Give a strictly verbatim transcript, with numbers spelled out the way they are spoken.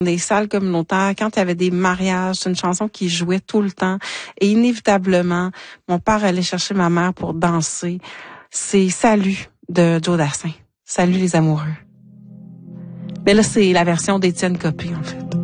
des salles communautaires, quand il y avait des mariages, c'est une chanson qui jouait tout le temps. Et inévitablement, mon père allait chercher ma mère pour danser. C'est Salut de Joe Dassin. Salut les amoureux. Mais là, c'est la version d'Étienne Copé, en fait.